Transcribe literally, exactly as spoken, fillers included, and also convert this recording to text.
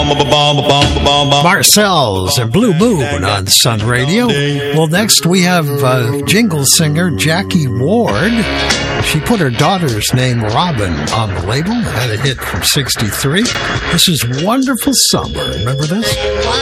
Marcel's and Blue Moon on Sun Radio. Well, next we have uh, jingle singer Jackie Ward. She put her daughter's name, Robin, on the label. Had a hit from sixty-three. This is Wonderful Summer. Remember this?